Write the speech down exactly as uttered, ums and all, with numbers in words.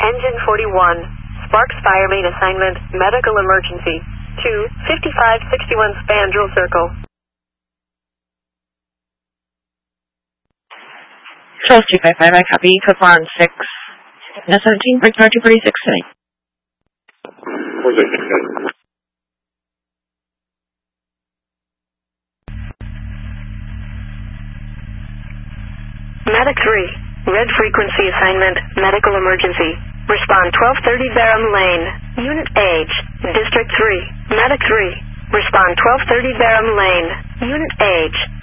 Engine forty-one, Sparks Fire Main Assignment, Medical Emergency, two fifty-five sixty-one Spandrel Circle. Charles two five five, I copy. Code four on six. N seventeen, break number two forty-six today. four six six seven. Medic three, Red Frequency Assignment, Medical Emergency. Respond twelve thirty Barham Lane, Unit Age, District three. Medic three, respond twelve thirty Barham Lane, Unit Age.